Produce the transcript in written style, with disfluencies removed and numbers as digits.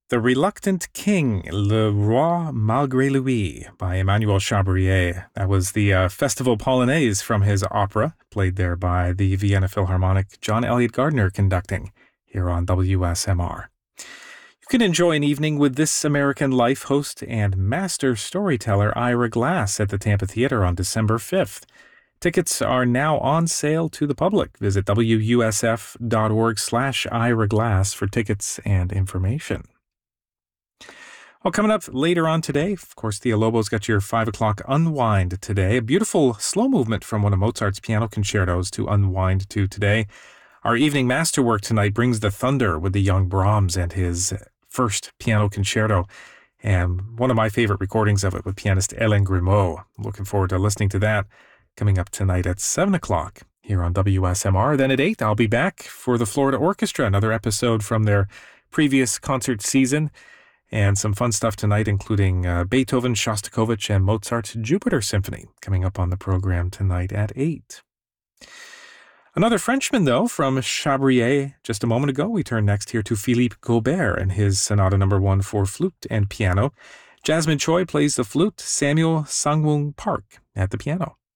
The Reluctant King, Le Roi Malgré Lui by Emmanuel Chabrier. That was the Festival Polonaise from his opera, played there by the Vienna Philharmonic, John Elliott Gardner conducting here on WSMR. You can enjoy an evening with This American Life host and master storyteller Ira Glass at the Tampa Theater on December 5th. Tickets are now on sale to the public. Visit wusf.org/Ira Glass for tickets and information. Well, coming up later on today, of course, Thea Lobo's got your 5 o'clock Unwind today. A beautiful slow movement from one of Mozart's piano concertos to unwind to today. Our evening masterwork tonight brings the thunder with the young Brahms and his first piano concerto. And one of my favorite recordings of it with pianist Hélène Grimaud. Looking forward to listening to that coming up tonight at 7 o'clock here on WSMR. Then at 8, I'll be back for the Florida Orchestra, another episode from their previous concert season. And some fun stuff tonight, including Beethoven, Shostakovich, and Mozart's Jupiter Symphony coming up on the program tonight at 8. Another Frenchman, though, from Chabrier just a moment ago. We turn next here to Philippe Gaubert and his Sonata No. 1 for flute and piano. Jasmine Choi plays the flute, Samuel Sangwon Park at the piano.